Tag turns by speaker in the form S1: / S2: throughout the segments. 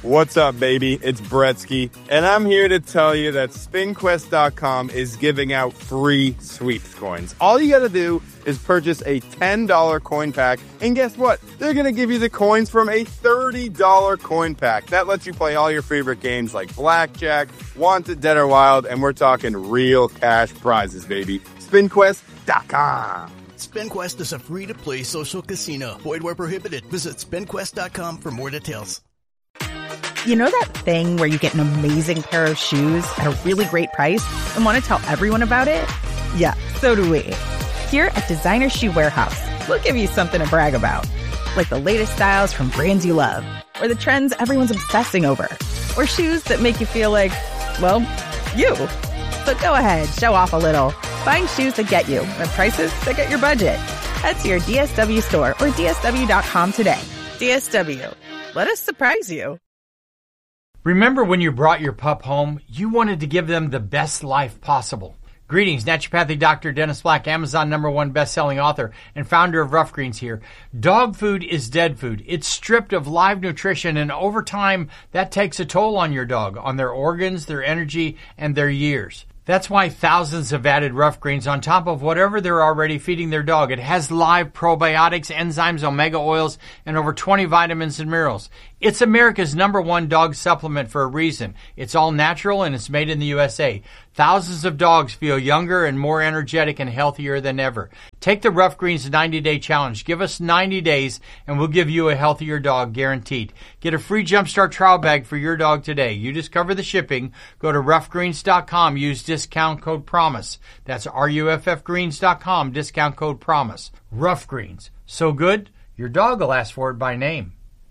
S1: What's up, baby? It's Bretsky, and I'm here to tell you that SpinQuest.com is giving out free sweeps coins. All you gotta do is purchase a $10 coin pack, and guess what? They're gonna give you the coins from a $30 coin pack. That lets you play all your favorite games like Blackjack, Wanted, Dead or Wild, and we're talking real cash prizes, baby. SpinQuest.com.
S2: SpinQuest is a free-to-play social casino. Void where prohibited. Visit SpinQuest.com for more details.
S3: You know that thing where you get an amazing pair of shoes at a really great price and want to tell everyone about it? Yeah, so do we. Here at Designer Shoe Warehouse, we'll give you something to brag about. Like the latest styles from brands you love, or the trends everyone's obsessing over, or shoes that make you feel like, well, you. So go ahead, show off a little. Find shoes that get you at prices that get your budget. Head to your DSW store or DSW.com today. DSW. Let us surprise you.
S4: Remember when you brought your pup home, you wanted to give them the best life possible. Greetings, naturopathic Dr. Dennis Black, Amazon #1 best-selling author and founder of Rough Greens here. Dog food is dead food. It's stripped of live nutrition, and over time, that takes a toll on your dog, on their organs, their energy, and their years. That's why thousands have added Rough Greens on top of whatever they're already feeding their dog. It has live probiotics, enzymes, omega oils, and over 20 vitamins and minerals. It's America's #1 dog supplement for a reason. It's all natural and it's made in the USA. Thousands of dogs feel younger and more energetic and healthier than ever. Take the Rough Greens 90-day challenge. Give us 90 days and we'll give you a healthier dog guaranteed. Get a free Jumpstart trial bag for your dog today. You just cover the shipping. Go to roughgreens.com. Use discount code PROMISE. That's ruffgreens.com. Discount code PROMISE. Rough Greens. So good, your dog will ask for it by name.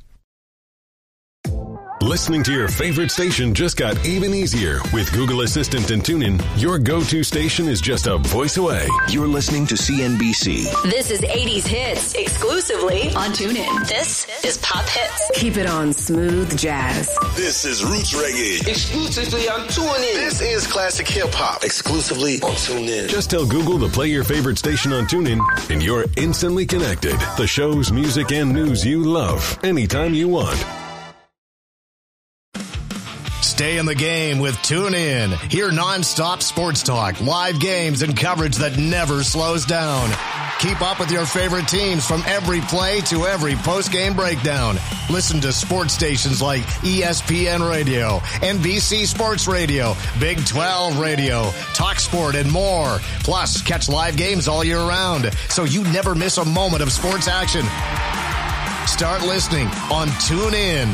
S5: Listening to your favorite station just got even easier. With Google Assistant and TuneIn, your go-to station is just a voice away.
S6: You're listening to CNBC.
S7: This is 80s Hits, exclusively on TuneIn. This is Pop Hits.
S8: Keep it on smooth jazz.
S6: This is Roots Reggae.
S9: Exclusively on TuneIn.
S6: This is classic hip-hop. Exclusively on TuneIn.
S5: Just tell Google to play your favorite station on TuneIn, and you're instantly connected. The shows, music, and news you love, anytime you want.
S10: Stay in the game with TuneIn. Hear nonstop sports talk, live games, and coverage that never slows down. Keep up with your favorite teams from every play to every post-game breakdown. Listen to sports stations like ESPN Radio, NBC Sports Radio, Big 12 Radio, Talk Sport, and more. Plus, catch live games all year round, so you never miss a moment of sports action. Start listening on TuneIn.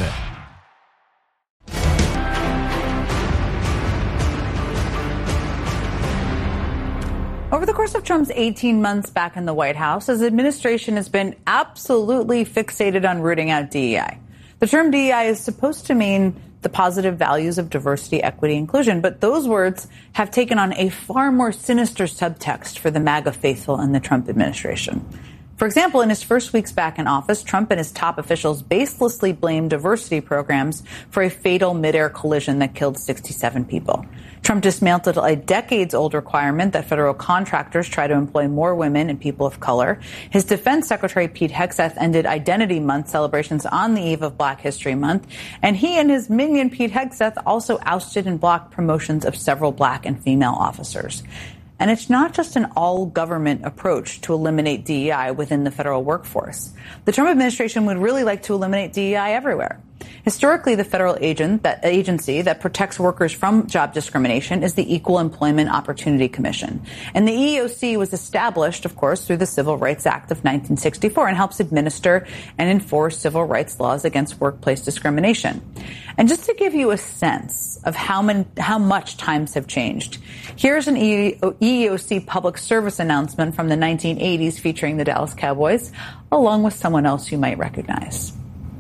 S11: Over the course of Trump's 18 months back in the White House, his administration has been absolutely fixated on rooting out DEI. The term DEI is supposed to mean the positive values of diversity, equity, inclusion, but those words have taken on a far more sinister subtext for the MAGA faithful in the Trump administration. For example, in his first weeks back in office, Trump and his top officials baselessly blamed diversity programs for a fatal midair collision that killed 67 people. Trump dismantled a decades-old requirement that federal contractors try to employ more women and people of color. His defense secretary, Pete Hegseth, ended Identity Month celebrations on the eve of Black History Month. And he and his minion, Pete Hegseth, also ousted and blocked promotions of several black and female officers. And it's not just an all-government approach to eliminate DEI within the federal workforce. The Trump administration would really like to eliminate DEI everywhere. Historically, the federal agency that protects workers from job discrimination is the Equal Employment Opportunity Commission. And the EEOC was established, of course, through the Civil Rights Act of 1964 and helps administer and enforce civil rights laws against workplace discrimination. And just to give you a sense of how much times have changed, here's an EEOC public service announcement from the 1980s featuring the Dallas Cowboys, along with someone else you might recognize.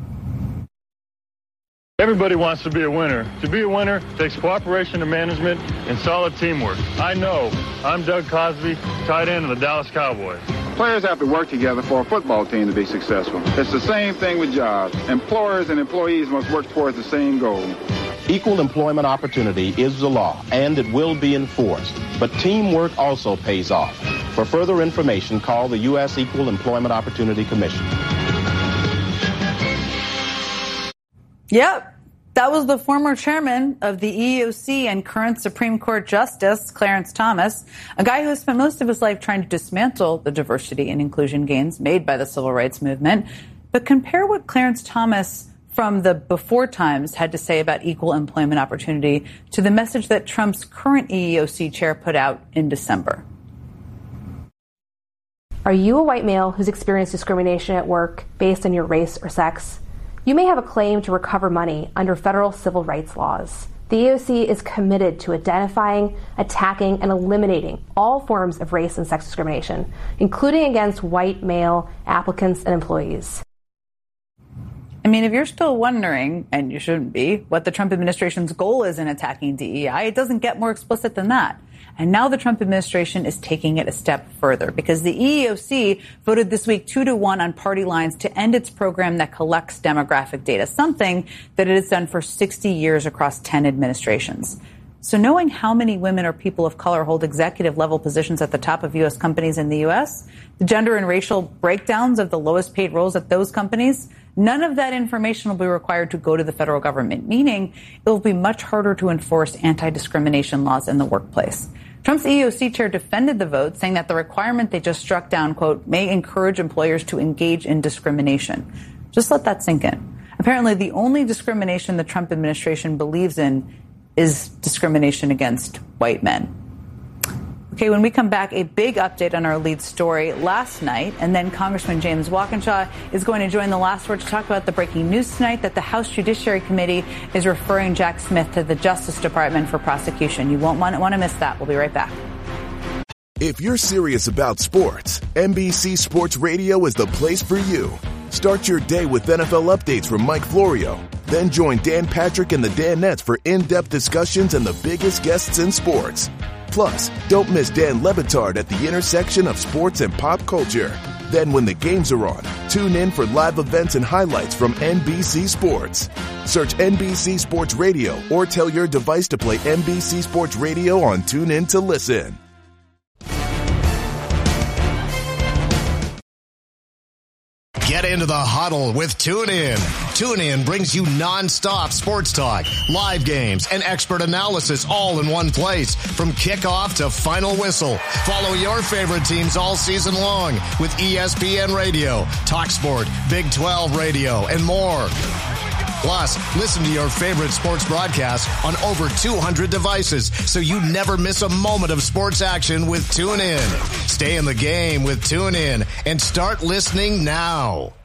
S12: Everybody wants to be a winner. To be a winner takes cooperation and management and solid teamwork. I know. I'm Doug Cosby, tight end of the Dallas Cowboys.
S13: Players have to work together for a football team to be successful. It's the same thing with jobs. Employers and employees must work towards the same goal.
S14: Equal employment opportunity is the law, and it will be enforced. But teamwork also pays off. For further information, call the U.S. Equal Employment Opportunity Commission.
S11: Yep. That was the former chairman of the EEOC and current Supreme Court Justice, Clarence Thomas, a guy who spent most of his life trying to dismantle the diversity and inclusion gains made by the civil rights movement. But compare what Clarence Thomas from the before times had to say about equal employment opportunity to the message that Trump's current EEOC chair put out in December.
S15: Are you a white male who's experienced discrimination at work based on your race or sex? You may have a claim to recover money under federal civil rights laws. The EEOC is committed to identifying, attacking, and eliminating all forms of race and sex discrimination, including against white male applicants and employees.
S11: I mean, if you're still wondering, and you shouldn't be, what the Trump administration's goal is in attacking DEI, it doesn't get more explicit than that. And now the Trump administration is taking it a step further because the EEOC voted this week 2-1 on party lines to end its program that collects demographic data, something that it has done for 60 years across 10 administrations. So knowing how many women or people of color hold executive level positions at the top of U.S. companies in the U.S., the gender and racial breakdowns of the lowest paid roles at those companies, none of that information will be required to go to the federal government, meaning it will be much harder to enforce anti-discrimination laws in the workplace. Trump's EEOC chair defended the vote, saying that the requirement they just struck down, quote, may encourage employers to engage in discrimination. Just let that sink in. Apparently, the only discrimination the Trump administration believes in is discrimination against white men. Okay, when we come back, a big update on our lead story last night, and then Congressman James Walkinshaw is going to join the last word to talk about the breaking news tonight that the House Judiciary Committee is referring Jack Smith to the Justice Department for prosecution. You won't want to miss that. We'll be right back.
S16: If you're serious about sports, NBC Sports Radio is the place for you. Start your day with NFL updates from Mike Florio. Then join Dan Patrick and the Danettes for in-depth discussions and the biggest guests in sports. Plus, don't miss Dan Le Batard at the intersection of sports and pop culture. Then when the games are on, tune in for live events and highlights from NBC Sports. Search NBC Sports Radio or tell your device to play NBC Sports Radio on TuneIn to listen.
S10: Get into the huddle with TuneIn. TuneIn brings you non-stop sports talk, live games, and expert analysis all in one place from kickoff to final whistle. Follow your favorite teams all season long with ESPN Radio, TalkSport, Big 12 Radio, and more. Plus, listen to your favorite sports broadcasts on over 200 devices so you never miss a moment of sports action with TuneIn. Stay in the game with TuneIn and start listening now.